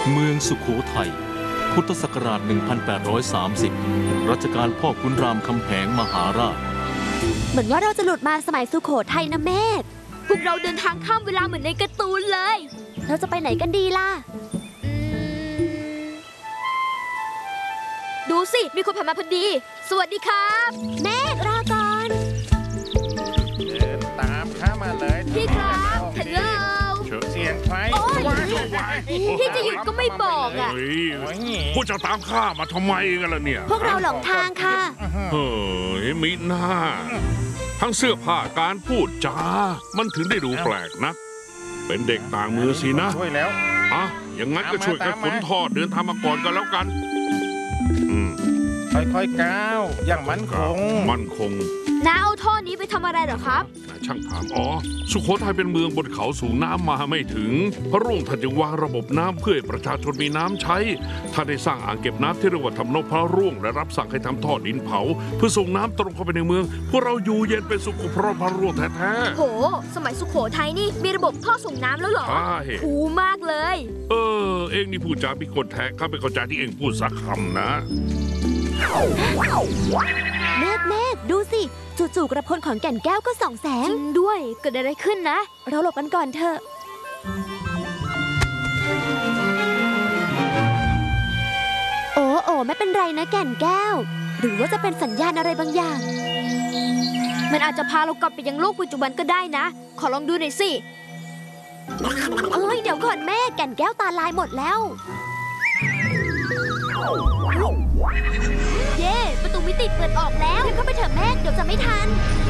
เมืองสุโขทัยพุทธศักราช 1830 รัชกาลพ่อขุนรามคำแหงมหาราชเหมือนว่าเราจะหลุดมาสมัยสุโขทัยนะเมธพวกเราเดินทางข้ามเวลาเหมือนในการ์ตูนเลยเราจะไปไหนกันดีล่ะดูสิ มีคนผ่านมาพอดี สวัสดีครับเมธรอก่อนเดินตามข้ามาเลยพี่ครับฮัลโหลเสียงไฟโอ้ยพี่จะหยุดก็ไม่บอกอ่ะเฮ้ยพวกจะตามข้ามาทำไมกันล่ะเนี่ยพวกเราหลงทางค่ะเฮ้ยมิน่าทั้งเสื้อผ้าการพูดจา มันถึงได้ดูแปลกนะ เป็นเด็กต่างเมืองสินะช่วยแล้วอ่ะอย่างนั้นก็ช่วยกันขนทอดเดินทางมาก่อนกันแล้วกันค่อยๆก้าวอย่างมั่นคงมั่นคงน้าเอาท่อนี้ไปทำอะไรเหรอครับช่างถามอ๋อสุโขทัยเป็นเมืองบนเขาสูงน้ำมาไม่ถึงพระรุ่งท่านจึงวางระบบน้ำเพื่อให้ประชาชนมีน้ำใช้ท่านได้สร้างอ่างเก็บน้ำที่เรียกว่าทำนบพระรุ่งและรับสั่งให้ทำท่อดินเผาเพื่อส่งน้ำตรงเข้าไปในเมืองพวกเราอยู่เย็นเป็นสุขเพราะพระรุ่งแท้โห สมัยสุโขทัยนี่มีระบบท่อส่งน้ำแล้วเหรอใช่คูลมากเลยเองนี่พูดจาพิกลแท้ข้าไม่เข้าใจที่เองพูดสักคำนะเมธดูสิจู่ๆกระพลของแก่นแก้วก็ส่องแสจงริงด้วย เกิดอะไรขึ้นนะเราหลบกันก่อนเถอะ โอ้ไม่เป็นไรนะแก่นแก้ว หรือว่าจะเป็นสัญญาณอะไรบางอย่างมันอาจจะพาเรากลับไปยังโลกปัจจุบันก็ได้นะ ขอลองดูหน่อยสิเอ้ยเดี๋ยวก่อนแม่แก่นแก้วตาลายหมดแล้วเย้ ประตูมิติเปิดออกแล้วเข้าไปเถอะแม่เดี๋ยวจะไม่ทัน